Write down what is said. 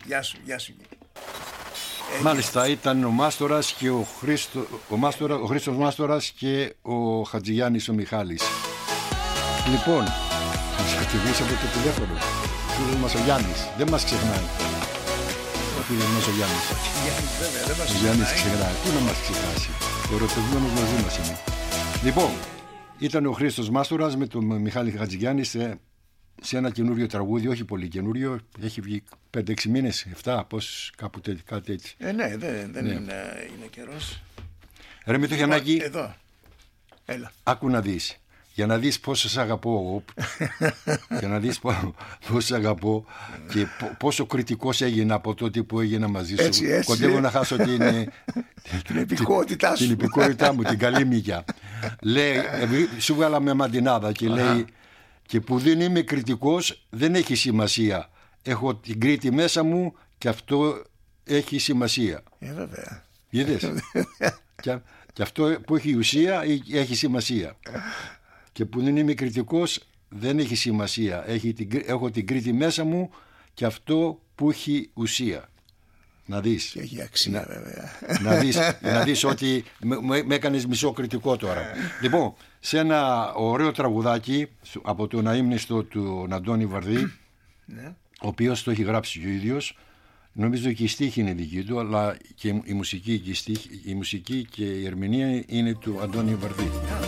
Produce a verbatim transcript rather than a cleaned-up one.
Γεια σου, γεια σου. Μάλιστα, ήταν ο Μάστορας και ο, Χρήστο, ο, Μάστορα, ο Χρήστος Μάστορας και ο Χατζηγιάννης ο Μιχάλης. Λοιπόν, μας χατζηγήσει από το τηλέφωνο. Ο φίλος μας ο Γιάννης, δεν μας ξεχνάει. Ο φίλος μας ο Γιάννης. Ο Γιάννης ξεχνάει. Πού να μας ξεχάσει. Ο ερωτευμένος μαζί μας είναι. Λοιπόν, ήταν ο Χρήστος Μάστορας με τον Μιχάλη Χατζηγιάννη σε, σε ένα καινούριο τραγούδι, όχι πολύ καινούριο. Έχει βγει πέντε έξι μήνες, επτά, πώς κάπου τέτοι, κάτι έτσι. Ε, ναι, δεν, δεν ναι. Είναι, είναι καιρός. Ρε Μητρογιαννάκη, εδώ, έλα. Άκου να δεις. Για να δεις πόσο σ' αγαπώ εγώ, για να δεις πόσο σ' αγαπώ και πόσο κριτικός έγινα από τότε που έγινα μαζί σου. Έτσι, έτσι. Κοντεύω να χάσω την, την υπηκότητά σου. Την υπηκότητά μου, την καλή μύκια. Λέει, σου βγάλα με μαντινάδα και λέει, Αχα. Και που δεν είμαι κριτικός δεν έχει σημασία. Έχω την Κρήτη μέσα μου και αυτό έχει σημασία. Ε, βέβαια. Είδες. και, και αυτό που έχει ουσία έχει σημασία. Και που δεν είμαι κριτικός δεν έχει σημασία. Έχει την, έχω την Κρήτη μέσα μου και αυτό που έχει ουσία. Να δεις. Και έχει αξία, να, βέβαια. Να δεις, να δεις ότι με, με έκανες μισό κριτικό τώρα. Λοιπόν, σε ένα ωραίο τραγουδάκι από τον αείμνηστο του Αντώνη Βαρδί, ναι. Ο οποίος το έχει γράψει και ο ίδιος. Νομίζω και η στίχη είναι δική του, αλλά και η μουσική και η, στίχη, η, μουσική και η ερμηνεία είναι του Αντώνη Βαρδί.